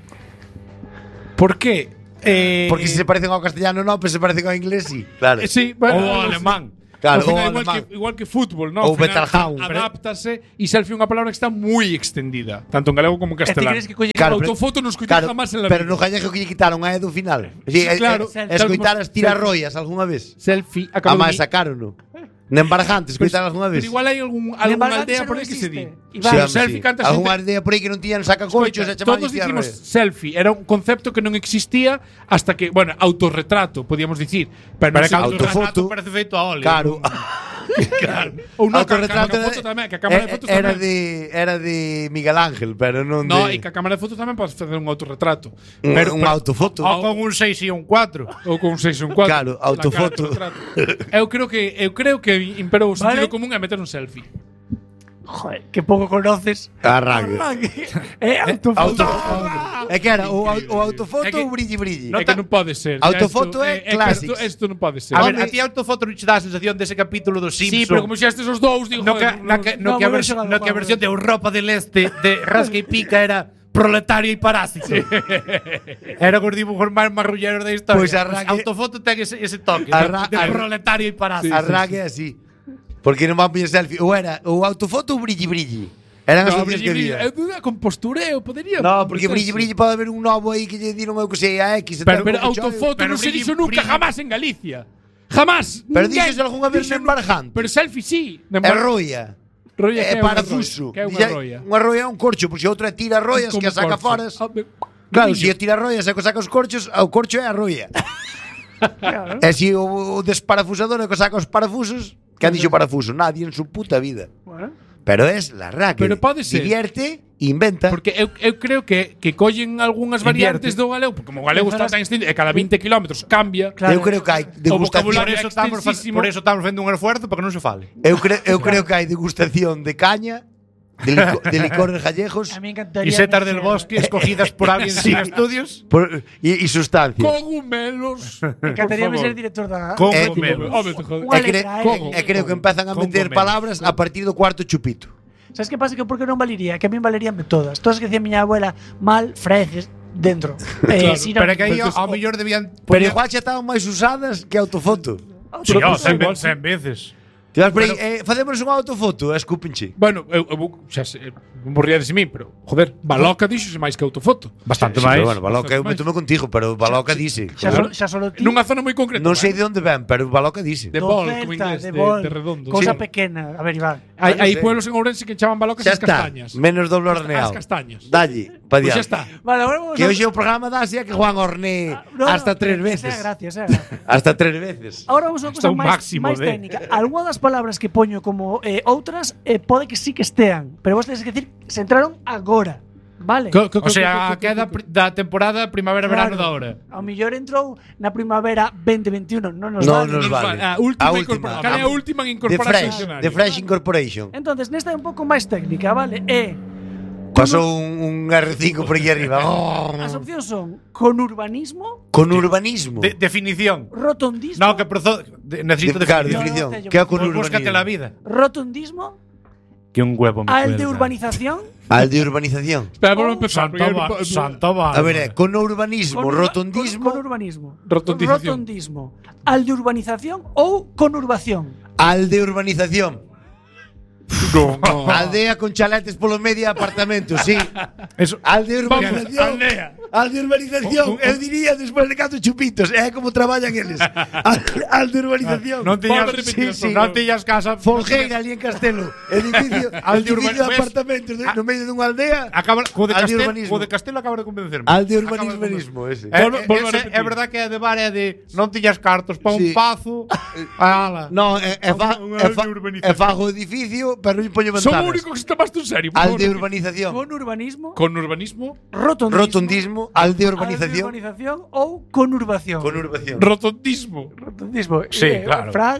S1: Por qué? Eh,
S2: Porque se se parecen ao castellano non, pero se parecen ao inglés, sí. Claro.
S1: eh, sí, bueno,
S3: Ou
S1: no,
S3: alemán.
S2: Claro,
S1: Ao final,
S2: ou
S1: igual,
S2: alemán.
S1: que, igual que fútbol, ¿no? Ao
S2: Ou
S1: final,
S2: Betalhaun.
S1: adáptase e selfie é unha palabra que está moi extendida, tanto en galego como en
S4: E ti
S1: castelán.
S4: crees que colle
S2: Claro, pero-
S1: Autofoto non escoitei
S2: Claro,
S1: jamás en la
S2: pero
S1: vida.
S2: no gallego que lle quitaron a E do final. Sí,
S1: Sí, claro.
S2: eh, eh, escoitar as tirarroias algunha vez.
S1: Selfie,
S2: A
S1: acabo de
S2: máis
S1: mi-
S2: sacaron, no. Nembarjantes,
S1: Pues,
S2: coitar algunha vez.
S1: Pero igual hai algún,
S4: En
S1: algunha
S4: Embargante
S1: aldea
S4: xa
S1: por
S4: non
S1: aí que se di.
S4: existe.
S2: Sí,
S4: Iván,
S2: home,
S1: selfie
S2: sí.
S1: canta
S2: Algunha
S1: xente.
S2: aldea por aí que non tiñan sacacorchos e chamaban
S1: Todos dicimos selfie, era un concepto que non existía hasta que, bueno, autorretrato, podíamos dicir, pero non
S3: Pero
S1: sei
S3: que
S2: autofoto.
S3: autofoto parece feito a óleo.
S2: Claro.
S1: claro. Ou non,
S2: Autorretrato
S1: a, a, a foto tamén, que a cámara de
S2: eh,
S1: fotos
S2: era
S1: tamén.
S2: de era de Miguel Ángel, pero non
S1: No,
S2: de
S1: e que a cámara de fotos tamén podes facer un autorretrato.
S2: un,
S1: Pero,
S2: un
S1: pero-
S2: autofoto.
S3: O con un seis e un cuatro.
S1: ou con un seis ou un cuatro.
S2: Claro, autofoto.
S1: La cara de autorretrato. eu creo que eu creo que imperou o sentido
S4: Vale.
S1: común a meter un selfie.
S4: Joder, que pouco conoces.
S2: Arranque.
S4: É autofoto.
S2: É que era o, au- o autofoto
S1: É que-
S2: ou brilli brilli.
S1: É que non pode ser.
S2: Autofoto
S1: Isto-
S2: é
S1: que
S2: clásicos.
S1: Isto, isto non pode ser.
S3: A ver,
S2: Home.
S3: a ti a autofoto non che dá a sensación dese capítulo dos
S1: sí,
S3: Simpsons.
S1: pero como xa estes os dous, digo,
S3: No que,
S1: joder,
S3: na que, no
S4: no,
S3: que a,
S4: bueno,
S3: vers-
S4: xogado,
S3: no que a
S4: Juan,
S3: versión de Europa del Este de Rasca y Pica era proletario y parásito. Era os dibujos máis marrulleros da historia.
S2: Pois arranque-
S3: Autofoto ten ese, ese toque
S2: Arra-
S3: de, de
S2: arra-
S3: proletario y parásito.
S2: Arranque así. Porque non van a poñer selfie. Ou era o autofoto ou brilli brilli. Eran as
S1: No,
S2: opcións
S1: brilli,
S2: que
S1: brilli.
S2: había.
S1: Eu duda con postureo, podería.
S2: No, porque
S1: meterse.
S2: brilli brilli pode haber un novo aí que lle diron eu que sei a X. e
S1: Pero,
S2: tal,
S1: pero
S2: como que
S1: autofoto
S3: pero
S1: non se
S3: brilli,
S1: dixo nunca
S3: brilli.
S1: jamás en Galicia. Jamás.
S2: Pero
S1: Ninguén
S2: dixose algunha vez
S1: dixo
S2: en
S1: nunca.
S2: Barjante.
S1: Pero selfie sí.
S2: É roia.
S1: Roia que é
S2: É
S1: unha
S2: parafuso.
S1: roia, que é unha
S2: Dille-
S1: roia.
S2: Unha roia é un corcho, porque se outra é tira roias
S1: Como
S2: que a saca
S1: corcho.
S2: foras.
S1: Ah, me-
S2: Claro,
S1: Niño.
S2: se é tira roias e que saca os corchos, o corcho é a roia.
S4: Claro.
S2: E se o, o desparafusador é que saca os parafusos, que han dixo parafuso? Nadie en su puta vida.
S4: Bueno,
S2: Pero es la raque.
S1: Pero pode ser.
S2: Divierte, inventa.
S1: Porque eu, eu creo que, que collen algunhas variantes do galego, porque como o galego está tan extinto, e cada vinte kilómetros cambia.
S4: claro.
S2: Eu creo que hai
S1: O
S2: degustación.
S1: vocabulario
S3: Por eso estamos, fa-
S1: extensísimo.
S3: por eso estamos facendo un esfuerzo para que non se fale.
S2: Eu, cre, eu creo que hai degustación de caña, de, lico, de licores gallegos
S4: a mí me encantaría.
S3: Y setas
S4: que
S3: del
S4: sea-
S3: bosque escogidas por alguien sin estudios.
S2: por, y, y sustancias.
S1: Cogumelos.
S4: Me encantaría
S1: Por favor.
S4: ser director da.
S3: Con
S2: Eh,
S3: comelos.
S1: Home, te joder.
S4: Unha
S2: E, cre,
S4: letra,
S2: e,
S4: eh.
S2: e creo que empezan a
S3: Con
S2: meter
S3: gomelos.
S2: palabras a partir do cuarto chupito.
S4: Sabes que pasa? Que por que non valería? Que a mí valeríanme todas. Todas que decía miña abuela, mal, freces, dentro. Eh,
S1: Claro,
S4: si non-
S3: Pero que aí
S1: Entonces,
S3: ao mellor debían
S2: Pero
S3: poñer-
S2: igual xa estaban máis usadas que autofoto.
S3: Sí, oh, cen,
S1: Igual,
S3: ve- cen veces.
S2: Te vas por aí, eh, facemos unha autofoto, e escúpenche.
S1: Bueno, eu, eu xa sei, non morría de min, pero joder, Baloca dixose máis que autofoto.
S3: Bastante
S2: Sí,
S3: máis.
S2: pero bueno, Baloca, eu
S1: Máis.
S2: meto contigo, pero Baloca dice.
S4: Xa, solo, xa solo ti.
S1: Nunha zona moi concreta.
S2: Non sei de onde ven, pero Baloca dice.
S1: De
S4: do
S1: bol,
S4: Celta,
S1: como inglés, de,
S4: bol,
S1: de redondo.
S4: Cousa
S1: Sí.
S4: pequena. A ver, Iván.
S1: Hai,
S2: Ah, non
S1: hai
S2: sei.
S1: pueblos en Ourense que chaman balocas
S2: Xa
S1: as
S2: está,
S1: castañas.
S2: menos doble
S1: As
S2: horneado.
S1: castañas.
S2: Dalle, pa
S1: Pois xa
S2: diante.
S1: está.
S4: Vale, agora vamos
S2: Que
S4: a-
S2: hoxe o programa da Asia que Juan horné
S4: Ah, no,
S2: hasta
S4: no,
S2: tres
S4: esa
S2: veces.
S4: é a gracia, esa é a gracia.
S2: Hasta tres veces.
S4: Ahora vamos a unha
S3: Hasta
S4: cosa
S3: un
S4: máis,
S3: máximo
S4: máis
S3: de-
S4: técnica. Algunhas das palabras que poño como eh, outras eh, pode que sí que estean, pero vos tedes que decir se entraron agora, vale?
S1: Co- co-
S3: O sea,
S1: co- co-
S3: queda
S1: co-
S3: pri- da temporada primavera-verano
S4: Claro.
S3: da hora.
S4: Ao millor entrou na primavera veinte veintiuno, non nos
S2: No
S4: vale.
S2: nos
S1: Nos
S2: vale.
S1: A última,
S2: A última.
S1: incorpora- Cal é a última en
S2: The
S1: incorporarse ao
S2: Fresh,
S1: diccionario?
S2: The Fresh Incorporation.
S4: Entonces, nesta é un pouco máis técnica, vale? E
S2: Pasou un, un R cinco por aquí arriba. Oh.
S4: as opcións son conurbanismo,
S2: Con urbanismo.
S3: De- definición.
S4: rotondismo,
S3: No, que prozo de, necesito
S2: De- claro,
S3: definición.
S2: definición.
S4: No, no,
S2: Que é con
S3: Pues búscate la
S2: urbanismo?
S3: vida.
S4: rotondismo,
S3: Que un huevo me
S4: al de
S3: cuelga.
S4: urbanización,
S2: Al de urbanización.
S1: Espera, vamos a empezar.
S3: Santo,
S1: porque-
S3: va, santo va.
S2: A ver, eh, con urbanismo,
S4: conurba-
S2: rotondismo,
S4: con, conurbanismo,
S1: Rotondización.
S4: rotondismo, al de urbanización ou conurbación.
S2: al de urbanización.
S1: No, no.
S2: Aldea con chaletes polo medio de apartamentos, sí.
S3: Eso.
S2: Al de urbanización.
S1: Aldea.
S2: Al de urbanización. Eu diría despois de catro chupitos. É como traballan eles. Al, al de urbanización.
S3: Non tiñas,
S1: Vamos a repetir
S2: sí, sí.
S3: non tiñas casa.
S2: Folgueira ali en Castelo. Edificio,
S3: Al de
S2: edificio de
S3: urbani-
S2: apartamentos de- no medio dunha aldea.
S3: Acaba, co de
S2: Al de
S3: Castelo,
S2: urbanismo.
S3: co de Castelo acaba de convencerme.
S2: Al de
S3: Acaba
S2: urbanismo ese.
S3: Eh,
S1: Volvo-
S3: eh,
S1: volvo a
S3: ese
S1: repetir.
S3: é verdad que é de bar é de non tiñas cartos para un
S2: Sí.
S3: pazo. Ala.
S2: No, é, é, fa,
S3: Un- un
S2: é,
S3: al
S2: fa,
S3: de urbanización.
S2: é fago o edificio, pero non poño
S1: Son o
S2: ventanas.
S1: único que se tomaste en serio. por
S2: Al
S1: favor,
S2: de
S1: repite.
S2: urbanización.
S1: Con urbanismo.
S4: Conurbanismo, rotondismo,
S2: Rotondismo, al de
S4: al de
S2: urbanización.
S4: urbanización ou conurbación.
S2: Conurbación.
S1: Rotondismo.
S4: Rotondismo.
S3: Sí,
S4: Eh,
S3: claro.
S4: Fran,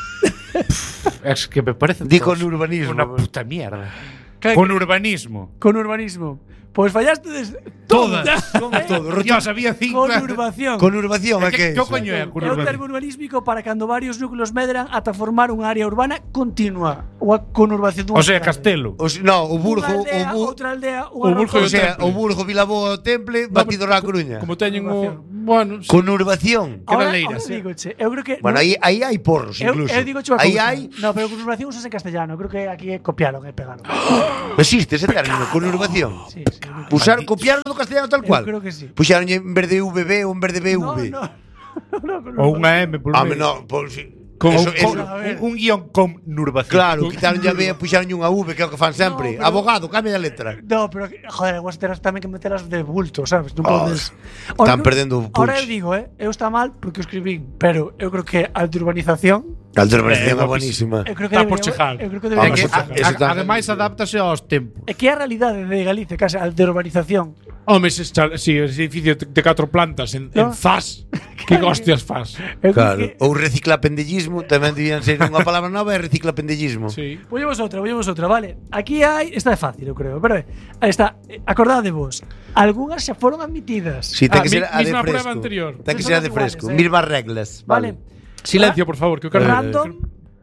S3: Es que me parece
S2: Di
S3: todo
S2: con urbanismo.
S3: una puta mierda.
S4: que-
S3: Con urbanismo.
S4: conurbanismo. Pois fallaste des...
S3: Todas.
S2: Como todo, roto-
S3: Dios, había cinco.
S4: Conurbación.
S2: Conurbación, é que é
S3: ¿Qué
S2: iso?
S3: coño é
S4: É un
S3: conurbación?
S4: termo urbanísmico para cando varios núcleos medran ata formar unha área urbana continua ou a conurbación dunha
S3: O sea,
S4: cidade.
S3: Castelo.
S2: O, se- no, o Burgo,
S4: Unha aldea,
S2: o, Bu-
S4: outra aldea,
S1: o
S4: unha
S1: Burgo
S2: o
S1: e
S2: sea,
S1: Temple.
S2: o Burgo, Vilaboa, o Temple, batido na Coruña.
S1: Como teñen o...
S4: Conurbación.
S1: Bueno, sí.
S2: Conurbación.
S1: Que
S4: Ahora,
S1: baleiras,
S4: ahora
S1: eh.
S4: digoche, eu creo que
S2: Bueno, aí aí hai porros
S4: eu,
S2: incluso.
S4: eu digo
S2: Aí hai
S4: No, pero conurbación usas en castellano, creo que aquí copiaron e pegaron.
S2: existe ese término, conurbación.
S4: Sí, sí.
S2: Usar copiar do castellano tal
S4: Eu
S2: cual.
S4: creo que sí.
S2: Puxaron en vez de V B ou en vez de B V.
S4: No, no. no, no,
S3: Ou unha M por
S2: Ah,
S3: medio.
S2: no, por, si,
S1: Con,
S2: Eso-
S1: con,
S2: eso-
S3: Un, un guión con nurbación.
S2: Claro, quitaron ya B e puxaron unha V, que é o que fan sempre.
S4: No, pero-
S2: Abogado, cambia a letra.
S4: No, pero, joder, vos terás tamén que metelas de bulto, sabes? Non
S2: Oh,
S4: podes...
S2: están perdendo o
S4: Ahora
S2: punch.
S4: eu digo, eh, eu está mal porque o escribín, pero eu creo que a de urbanización,
S2: A urbanización
S1: Eh,
S2: é buenísima.
S4: eu creo que
S1: Está
S4: debería-
S1: por chejar.
S4: Eu creo que
S2: Ah,
S3: É
S4: debería
S3: que,
S2: eso
S3: a,
S2: está- eso
S3: a,
S2: está-
S3: ademais, adáptase aos tempos.
S4: É que é a realidade de Galicia, case, a de urbanización.
S1: Home, ese, chal- sí, ese edificio de de catro plantas en,
S4: No.
S1: en Zas. Que hostias fas.
S4: Eu creo
S2: Claro.
S4: que...
S2: Ou reciclapendellismo, tamén debían ser unha palabra nova, é reciclapendellismo.
S1: Sí.
S4: Vollemos outra, vollemos outra, vale. Aquí hai, esta é fácil, eu creo, pero aí está, eh, acordade vos. Algunhas xa foron admitidas.
S2: Sí, ten
S1: Ah,
S2: que ser
S1: mi-
S2: a de
S1: misma
S2: fresco.
S1: prueba anterior.
S2: Ten que
S4: Son
S2: ser a
S4: as
S2: de fresco.
S4: iguales, eh.
S2: Mismas reglas.
S4: Vale.
S1: Silencio, por favor, que eu quero
S4: Random,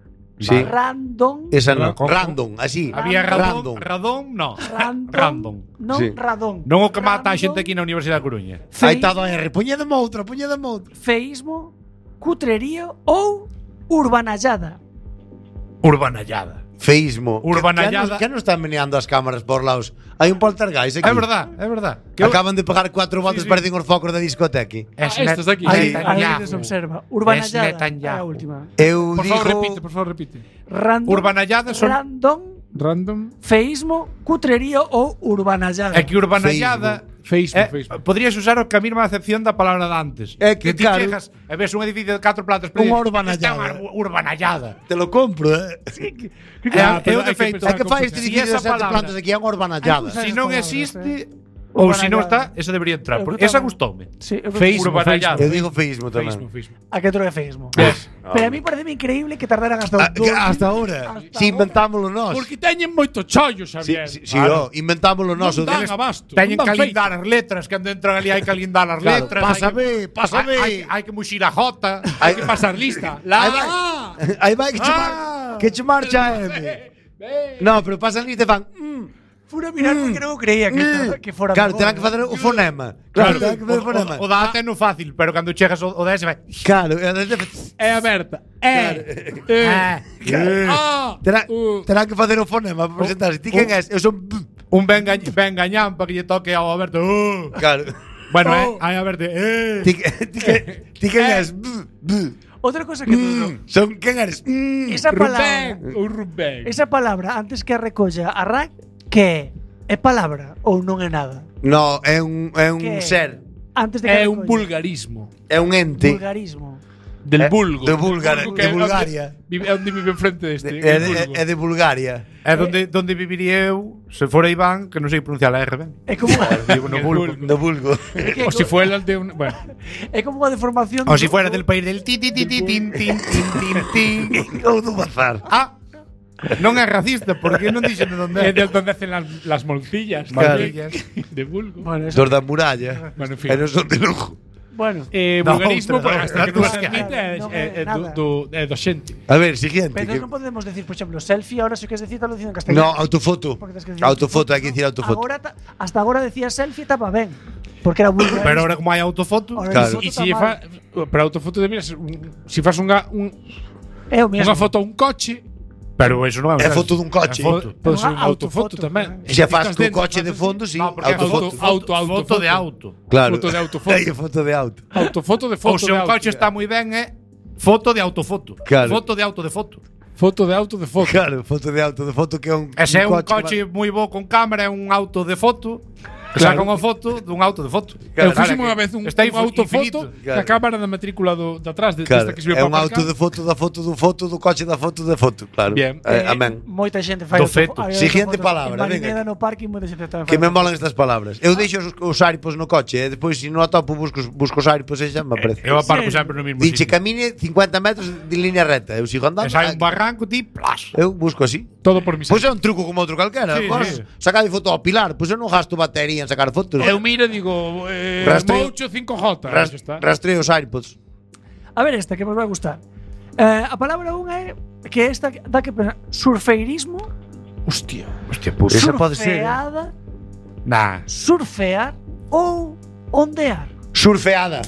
S2: Sí.
S4: random,
S2: Esa non.
S3: Con-
S2: Random, así.
S3: Había
S2: Random.
S3: radón, radón, no.
S4: random,
S3: Random.
S4: non
S2: Sí.
S4: radón.
S3: Non o que mata a
S4: Random,
S3: xente aquí na Universidade da Coruña.
S2: Aí
S4: feis-
S2: está do R. Poñedeme outra, poñedeme outra.
S4: feísmo, cutrería ou urbanallada.
S3: Urbanallada.
S2: Feísmo.
S3: Urbanallada.
S2: Que non están meneando as cámaras por lados. Hai un poltergeist aquí.
S3: É verdad, é verdad. Que eu-
S2: Acaban de pegar cuatro voltas
S1: sí.
S2: parecen os focos da discoteca.
S3: Es
S1: Ah, estas de aquí.
S4: Aí,
S3: Netanyahu.
S4: aí se observa. Urbanallada é a
S3: Netanyahu.
S4: última.
S2: Eu
S1: Por
S2: digo...
S1: favor, repite, por favor, repite.
S4: Random,
S3: Urbanallada son-
S4: random,
S1: Random.
S4: feísmo, cutrería ou urbanallada.
S3: É que urbanallada
S1: Facebook,
S3: eh,
S1: Facebook.
S3: podrías usar o que a mesma acepción da palabra de antes.
S2: É que,
S3: ti
S2: claro,
S3: chegas e ves un edificio de catro plantas, pero
S2: Unha
S3: dices,
S2: urbanallada.
S3: "Esta é unha urbanallada."
S2: Te lo compro, eh?
S3: É,
S1: Ah,
S3: é
S1: pero
S3: o
S1: hai que
S3: defeito.
S1: pensar
S2: É que fai este
S3: Si
S2: edificio de
S3: esa
S2: sete
S3: palabra-
S2: plantas aquí é unha urbanallada.
S4: Hai que
S3: Si non
S4: palabras,
S3: existe
S4: eh.
S3: ou si non
S4: Urbanallada.
S3: está, esa debería entrar,
S4: Eu
S3: porque
S4: creo
S3: esa
S4: tamén.
S3: gustoume.
S4: Sí, eu creo que-
S1: Facebook,
S3: Urbanallada.
S2: Eu digo feísmo tamén.
S1: Facebook, Facebook.
S4: A que outro é feísmo.
S1: Yes.
S4: Pero a mí parece increíble que tardaran hasta
S2: Ah, que hasta ahora.
S4: Hasta
S2: Si
S4: ahora.
S2: inventámoslo nós.
S1: Porque teñen moito chollo,
S2: Si,
S1: Xavier.
S2: si, si oh, inventámoslo
S1: Non
S2: nós. o
S1: dan
S2: deles-
S1: abasto.
S3: Teñen
S1: non
S3: que
S1: dan
S3: alindar as letras, que cando entran ali hai que alindar as
S2: Claro,
S3: letras.
S2: pásame,
S3: hai que,
S2: pásame.
S3: Hai, hai, hai que muxir a jota.
S2: Hai
S1: que pasar lista.
S2: Aí
S1: La
S2: vai, aí vai que che, mar,
S3: Ah.
S2: que che marcha M. No, pero pasan lista e fan. Mm,
S4: Fura mirar porque non creía que,
S2: mm.
S4: que fora
S2: Claro,
S4: mejor,
S2: terán que
S4: eh.
S2: facer o fonema. Claro, terán que facer o
S3: O,
S2: fonema.
S3: o, o da A T no fácil, pero cando chegas o, o da S vai.
S2: Claro, e desde
S1: É aberta. É.
S3: Ah,
S1: Ah.
S2: terán,
S1: Uh.
S2: terán que facer o fonema para presentarse. Ti quen és? Eu son B.
S3: un ben, gañ, ben gañán para que lle toque ao Alberto. Uh.
S2: Claro.
S3: Bueno,
S1: Oh.
S3: eh, hai Alberto. Eh.
S2: Ti, que- ti, que- ti quen és? B. B.
S4: Outra cosa que
S2: Mm. Son quen eres? Mm.
S4: esa palabra,
S1: Rubén. O Rubén.
S4: esa palabra antes que a recolla a R A C, que é? É palabra ou non é nada?
S2: No, é un, é un
S4: Que é?
S2: ser.
S4: Antes de que
S1: É un
S4: recolla.
S1: vulgarismo.
S2: É un ente.
S4: Vulgarismo.
S1: Del
S2: Eh,
S1: vulgo.
S2: de Búlgara-
S1: Vulgo
S2: de
S1: que é
S2: Bulgaria.
S1: onde Vive, é onde vive enfrente deste.
S2: É
S1: el
S2: de,
S1: vulgo.
S2: é de Bulgaria.
S3: É donde, donde viviría eu se fora Iván, que non sei pronunciar a R ben.
S4: É como
S3: Vivo no
S1: El
S3: vulgo.
S1: vulgo.
S2: No vulgo.
S1: O si fuera el de un. Bueno.
S4: é como unha deformación.
S3: O si
S4: do-
S3: fuera del país del ti ti ti ti tin tin tin tin tin.
S2: Ou do bazar.
S3: Ah, non é racista, porque non dixen de onde
S1: É
S3: é.
S1: de donde hacen las, las molcillas.
S2: Claro.
S1: también. De vulgo.
S4: Bueno, eso,
S2: Dos da muralla.
S1: Bueno, en fin.
S2: E non son de lujo.
S4: bueno.
S1: Eh,
S3: Da
S1: vulgarismo,
S3: outra,
S1: porque
S3: da
S1: hasta que non
S3: outra.
S1: se admite é,
S4: Non
S1: é,
S4: é
S1: é do,
S4: nada.
S1: do, é do xente.
S2: A ver, siguiente.
S4: Pero
S2: que-
S4: non podemos decir, por exemplo, selfie, ahora si queres decir, te lo dicen en castellano.
S2: No, autofoto.
S4: Porque tens que decir
S2: Autofoto, hai que dicir
S4: ¿no?
S2: autofoto.
S4: Agora ta- hasta agora decía selfie estaba ben. Porque era vulgar.
S3: Pero ahora como hai autofoto,
S4: Ahora
S2: Claro.
S4: foto
S1: E
S4: está
S1: si fa,
S4: mal.
S1: para autofoto deberías un, si fas unha un,
S4: É o mesmo.
S1: unha foto a un coche,
S3: pero eso non é
S2: É foto dun coche.
S3: É foto.
S1: pode ser
S4: Unha
S1: unha autofoto
S4: autofoto,
S1: tamén.
S2: E xa
S1: Si
S2: fas
S1: estás
S2: co
S1: dentro,
S2: coche de
S1: fas
S2: fondo,
S1: así.
S2: sí.
S3: No, porque é
S2: Autofoto.
S1: auto- auto-
S3: foto
S1: autofoto.
S3: de auto.
S2: Claro.
S1: Foto de autofoto.
S2: Aí, foto de auto.
S1: Autofoto de foto
S3: Ou se
S1: de
S3: un
S1: auto.
S3: coche está moi ben é foto de autofoto.
S2: Claro.
S3: Foto de auto de foto.
S1: Foto de auto de foto.
S2: Claro, foto de auto, de foto que é un,
S3: E se é un
S2: coche.
S3: coche moi bo con cámara, é un auto de foto, que
S1: Claro.
S3: saca unha foto dun auto de foto.
S1: Eu
S2: Claro,
S1: fixen
S3: Vale,
S1: unha
S3: que
S1: vez un,
S3: está
S1: un autofoto
S3: infinito.
S1: da
S2: Claro.
S1: cámara da matrícula do de atrás de,
S2: Claro,
S1: desta que sirve
S2: é
S1: para
S2: un auto
S1: aparcar.
S2: de foto da foto do foto do coche da foto da foto, claro.
S1: Bien.
S2: Eh,
S4: Eh,
S2: amén.
S4: Moita xente fai
S3: Do
S4: autofo-
S3: feto.
S4: hai
S2: Siguiente
S4: autofotos
S2: palabra,
S4: en
S2: venga.
S4: Marineda no parque e moita xente tamén
S2: Que
S4: fai
S2: me molan estas palabras. Eu deixo os, os airpods no coche e depois se non atopo busco, os- busco os airpods e xa me aparece.
S3: Eu aparco
S4: Sí.
S3: sempre no mesmo
S2: Dinche
S3: sitio.
S2: camine cincuenta metros de línea recta. Eu sigo andando.
S3: E sai un barranco, ti, plas.
S2: Eu busco así.
S1: Todo por mi.
S2: Pois é un truco como outro calquera.
S3: Sí,
S2: Vos
S3: sí.
S2: sacar foto ao pilar, pois eu non gasto batería en sacar fotos.
S1: Eu miro e digo, eh,
S2: Rastreo-
S1: Moucho cinco J.
S2: Ras,
S1: Eso está.
S2: rastreo os airpods.
S4: A ver esta que vos vai gustar. Eh, a palabra unha é que esta dá que pensar surfeirismo,
S1: Hostia.
S3: Hostia, puta.
S2: Esa pode ser. eh.
S4: surfeada,
S3: Nah.
S4: surfear ou ondear.
S2: Surfeada.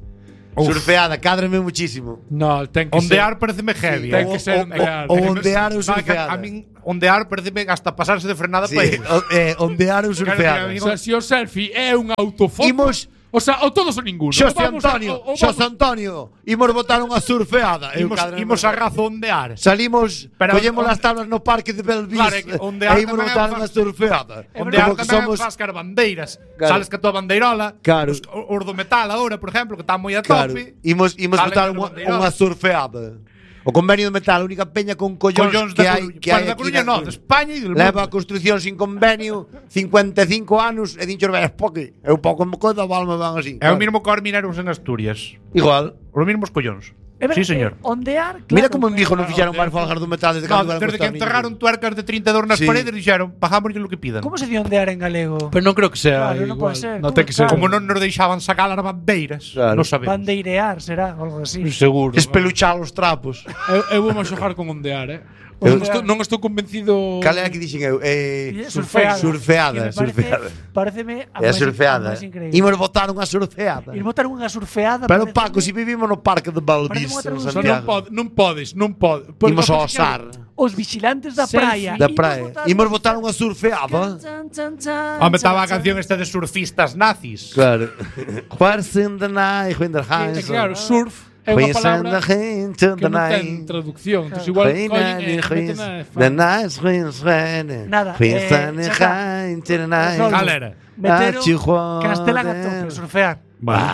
S3: Uf.
S2: Surfeada, cádrame muchísimo.
S1: No, ten que
S3: Ondear pareceme heavy.
S1: ten
S3: eh.
S1: que ser
S2: o-
S1: ondear.
S2: o
S1: ten que
S2: ondear ou
S3: No, é que
S2: surfeada.
S3: a min ondear pareceme hasta pasarse de frenada
S2: Sí,
S3: para ir.
S2: o- eh, ondear ou surfeada.
S3: Claro,
S1: O sea, se o selfie é un autofoto,
S2: Imos
S1: O sea, o todos ou ninguno.
S2: Xosé
S1: Vamos a-
S2: Antonio,
S1: o- o
S2: Xosé
S1: vamos-
S2: Antonio, imos botar unha surfeada. Eu
S3: Imos,
S2: cadra-
S3: imos a razondear.
S2: Salimos,
S3: Pero
S2: collemos
S3: onde-
S2: as tablas no parque de Belvis
S3: Claro, é que onde
S2: e
S3: há
S2: imos
S3: tamén
S2: botar
S3: é
S2: unha
S3: fa-
S2: surfeada.
S3: Onde
S2: Como
S3: há
S2: que
S3: tamén
S2: somos
S3: fascar bandeiras.
S2: Claro.
S3: Sales que a tua bandeirola.
S2: Claro.
S3: Os, os do metal agora, por exemplo, que están moi a
S2: Claro,
S3: tope.
S2: imos, imos
S3: Salen
S2: botar
S3: de
S2: unha,
S3: bandeirola.
S2: unha surfeada. O convenio de metal, a única peña con collóns,
S3: Collóns
S2: que
S3: da
S2: hai
S3: Coruña.
S2: que
S3: Bueno,
S2: hai
S3: da
S2: aquí
S3: Coruña
S2: na
S3: no,
S2: Coruña.
S3: de España e del
S2: Leva a
S3: mundo.
S2: construcción sin convenio cincuenta e cinco anos e dincho ves poque. É un pouco mo coida, valme van así.
S3: É o
S2: Claro.
S3: mismo que os mineros en Asturias.
S2: Igual.
S3: Os mismos collóns.
S4: É verdade,
S3: Sí, señor.
S4: eh, Ondear, claro.
S2: Mira como en Vigo non
S1: claro,
S2: fixeron
S1: claro.
S2: máis folgas do metal desde
S3: No,
S2: cando eran
S3: desde que
S2: costarriños.
S3: enterraron tuercas de trinta e dos nas
S2: Sí.
S3: paredes dixeron, pagámoslle lo que pidan.
S4: Como se di ondear en galego?
S1: Pero non creo que sea
S4: Claro, non
S1: igual.
S4: pode ser,
S1: Non
S4: como
S1: ten que ser.
S4: claro.
S3: Como non nos deixaban sacar as bandeiras,
S2: Claro.
S3: non sabemos.
S4: Bandeirear, será, algo así.
S1: Seguro.
S2: Espeluchar os trapos.
S1: Eu, eu vou xogar con ondear, eh.
S2: Eu-
S1: Non estou, non estou convencido.
S2: Cal era que dixen eu? Eh,
S4: Surfeada.
S2: Surfeada,
S4: Que me parece-
S2: surfeada.
S4: Pareceme a
S2: É a
S4: máis-
S2: surfeada.
S4: a máis increíble.
S2: Imos botar unha surfeada.
S4: Ir botar unha surfeada.
S2: Pero
S4: pareceme-
S2: Paco, si vivimos no parque de Balbis,
S4: Parece unha
S2: en
S1: Só
S4: traducción.
S1: non,
S2: Santiago.
S1: pod, non podes, non podes.
S2: Imos ao osar.
S4: Os vigilantes da
S1: Selfie.
S4: praia.
S2: Da
S4: Imos
S2: praia.
S4: botar
S2: Imos
S4: unha-
S2: botar unha surfeada.
S4: Chan, chan, chan,
S3: Home,
S4: chan,
S3: estaba a
S4: chan.
S3: canción esta de surfistas nazis.
S2: Claro. What's in the night when the
S1: É
S2: hands
S1: claro, surf é unha palabra que non ten traducción. Entón, igual collen e meten a
S2: The night winds when
S4: Nada, eh, xa está.
S3: Cal era?
S4: Meteron
S2: Chihuahua.
S4: Castelan a tope, surfear.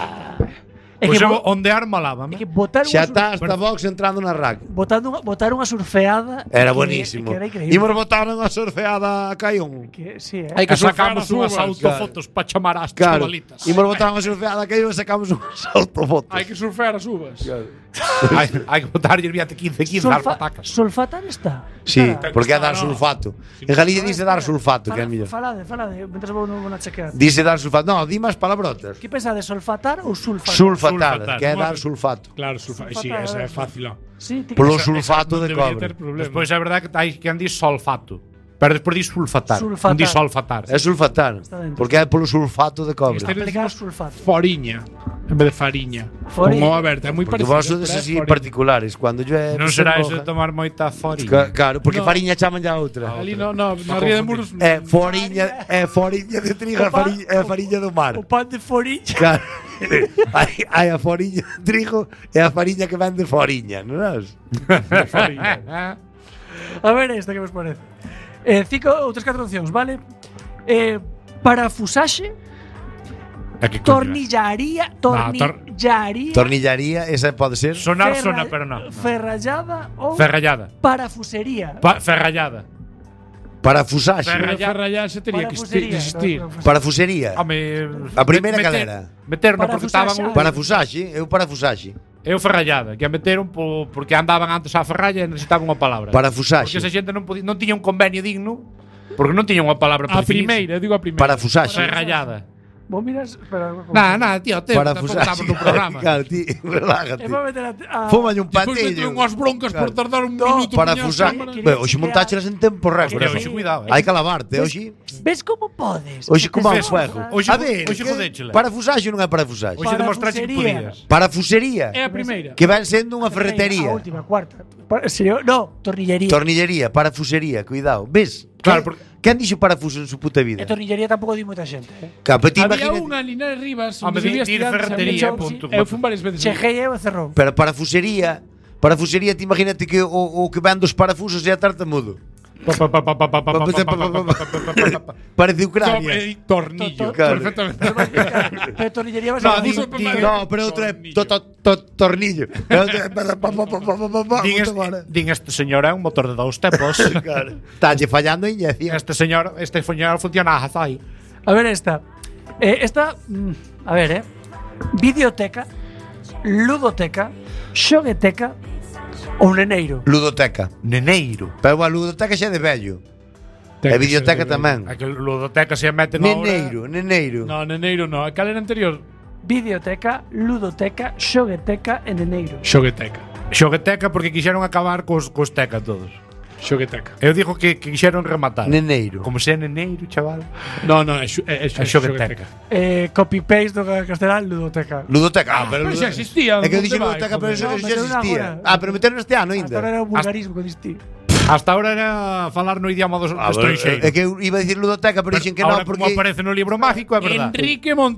S4: É
S3: Pois
S4: que
S3: eu
S4: bo-
S3: ondear malábame.
S4: é que botar
S2: Xa
S4: unha sur-
S2: está hasta Vox entrando na rack.
S4: botando unha, botar unha surfeada
S2: Era
S4: que-
S2: buenísimo.
S4: que era increíble.
S2: Imos botar unha surfeada a Caión.
S4: Que, sí, eh.
S1: Hai que
S3: E
S1: surfar
S3: sacamos
S1: as
S3: unhas
S1: uvas.
S3: autofotos para chamar ás
S2: Claro.
S3: chavalitas.
S2: Imos botar unha surfeada a Caión e sacamos unhas autofotos.
S1: Hai que surfear as uvas.
S3: hai, hai que botar e viate quince quince ás
S4: Solfa-
S3: patacas.
S4: Sulfatar está.
S2: Sí,
S4: Está.
S2: porque é dar
S1: No.
S2: sulfato. En Galicia dice dar sulfato, que é
S4: Fala-
S2: mellor.
S4: Falade, falade, mentras vou non vou na chequear.
S2: Dice dar sulfato. No, di máis palabrotas.
S4: Que pensade, solfatar ou sulfatar?
S2: Sulfatar,
S3: Sulfatar.
S2: que é
S1: Moi
S2: dar
S1: ben.
S2: sulfato.
S1: Claro, surfar. Sí,
S4: Surfatar,
S1: esa
S4: a
S1: é
S4: ver.
S1: fácil. ó.
S4: Sí, ti-
S2: Polo
S1: Esa-
S2: sulfato
S1: esa non
S2: de
S1: debería
S2: cobre.
S1: ter problema.
S3: Despois é verdade que hai que andis solfato. Pero despois di sulfatar.
S4: Sulfatar.
S3: Non di solfatar.
S2: É sulfatar,
S4: Está dentro.
S2: porque é polo sulfato de cobre.
S1: Este-
S4: aplicar sulfato.
S1: Foriña en vez de fariña.
S4: Foriña.
S1: Con o aberta, é moi
S2: Porque
S1: parecido.
S2: vos sodes
S1: pero é
S2: así
S1: foriña.
S2: particulares, cuando llueve
S3: Non
S2: se
S3: será eso
S2: moja.
S3: de tomar moita foriña.
S2: Ca- Claro, porque
S1: No.
S2: fariña chaman ya outra.
S1: Ali no, no, na Ría de Muros.
S2: É foriña, é foriña de trigo, é
S4: O pa-
S2: fariña, é fariña do mar.
S4: O pan de forilla.
S2: Claro. hai, hai a foriña de trigo e a fariña que vende foriña, non é?
S4: A ver esta que vos parece. Eh, cinco ou tres catro opcións, vale? Eh, parafusaxe,
S3: É que coño é?
S4: tornillaría, tornillaría,
S2: Tornillaría, esa pode ser.
S3: Sonar
S4: ferra-
S3: sona, pero non.
S4: ferrallada ou
S3: Ferrallada.
S4: parafusería.
S3: Pa ferrallada.
S2: Para fusaxe.
S1: Pero
S3: Ferralla-
S1: Ferralla se tería que
S4: Parafusería,
S1: existir.
S4: parafusería.
S2: Para fusería.
S3: Home,
S2: A primeira
S3: meter-
S2: calera.
S3: Meter, no,
S4: Para
S3: porque
S4: fusaxe.
S3: estaban
S2: Para fusaxe, eu para fusaxe.
S3: Eu ferrallada, que a meteron po, porque andaban antes á ferralla e necesitaban unha palabra.
S2: Para
S3: Porque
S2: fusaxe.
S3: esa xente non podía, non tiña un convenio digno, porque non tiña unha palabra
S1: A
S3: para definirse.
S1: primeira, eu digo a primeira.
S2: Para fusaxe.
S3: Ferrallada.
S4: Vos miras, espera.
S3: Nada, nada, tío, te,
S2: Para
S3: tampouco
S2: fusaxe.
S3: estamos no programa.
S2: Claro, ti, relájate.
S4: E vou meter a, a
S2: Fúmalle un
S1: Despois
S2: patillo.
S1: meto unhas broncas por
S2: Claro.
S1: tardar un
S4: No,
S1: minuto.
S2: Para
S1: miña
S2: fusaxe.
S1: cámara.
S4: Quería
S2: Bueno, hoxe
S4: chequear-
S2: montáchelas en tempo récord.
S3: Quería-
S2: eso.
S3: hoxe, cuidado, eh.
S2: Hai que lavarte, hoxe.
S4: Ves como podes?
S2: Hoxe como
S4: Te
S2: un
S4: sabes
S2: fuego.
S4: usar.
S3: Hoxe-
S2: A ver,
S3: hoxe
S2: que-
S3: jodéchela.
S2: para fusaxe non é para fusaxe.
S3: Hoxe
S4: Para
S3: demostraste que
S4: fusería.
S3: podías.
S2: Para fusería,
S1: É a primeira.
S2: que ven sendo unha
S4: A
S2: ferretería.
S4: última, cuarta. Pa- serio- no, tornillería.
S2: Tornillería, para fusería, cuidado. Ves?
S3: Claro,
S2: Quen-
S3: porque-
S2: Quen dixo parafuso en su puta vida?
S4: E tornillería tampouco di moita xente. Eh.
S2: Claro, pero ti
S1: Había
S2: imagínate-
S1: unha en Linares Rivas
S3: Home,
S1: onde se
S3: di-
S1: vía
S3: dir
S1: estudiantes,
S3: ferretería,
S1: había-
S3: punto.
S1: Eu fun varias veces.
S4: Chegei eu e cerrou.
S2: Pero para fusería, para fusería, ti imagínate que o, o que ven dos parafusos é a tartamudo. Parece Ucrania.
S1: Tome, tornillo.
S4: To- to-
S2: Claro.
S1: Perfectamente.
S4: Pero tornillería vas
S2: No,
S4: a
S2: di,
S1: Parafuso,
S2: di,
S1: pa-
S2: no, pero outra é to, to, to, tornillo. E outra é pa, pa, pa, pa, pa, pa, pa,
S3: Din
S2: puta
S3: este,
S2: mare.
S3: din este señor é un motor de dous tempos.
S2: Claro. Talle fallando a inyección.
S3: Este señor, este señor funciona a Hazai.
S4: A ver esta. Eh, esta, mm, a ver, eh. Videoteca, ludoteca, xogueteca ou neneiro.
S2: Ludoteca.
S3: Neneiro.
S2: Pero a ludoteca xa é de vello.
S1: Ten
S2: E
S1: que
S2: videoteca
S1: ser de-
S2: tamén.
S3: A que ludoteca se mete no
S2: Neneiro, neneiro.
S1: No, neneiro no. Cal era anterior?
S4: Videoteca, ludoteca, xogueteca e neneiro.
S1: Xogueteca.
S3: Xogueteca porque quixeron acabar cos, cos teca todos.
S1: Xogueteca.
S3: Eu digo que, que quixeron rematar.
S2: Neneiro.
S3: Como se é neneiro, chaval.
S1: No, no, é, xo- é, é,
S3: É xogueteca.
S4: Eh, copy-paste do castelán, ludoteca.
S2: Ludoteca. Ah, pero,
S1: Pero xa existía.
S2: É que eu
S1: onde
S2: dixen
S1: vai,
S2: ludoteca, pero
S1: joder?
S2: eso
S4: No,
S2: xa
S4: pero era
S2: existía.
S4: agora.
S2: Ah, pero meteron este ano
S4: Hasta ahora
S2: ainda.
S4: era un vulgarismo que diste.
S3: Hasta ahora era falar no idioma dos
S2: Ah,
S3: estranxeiros.
S2: é que eu iba a dicir ludoteca, pero dixen que non,
S3: Ahora como
S2: porque
S3: aparece no libro mágico, é verdade.
S1: Enrique Montero.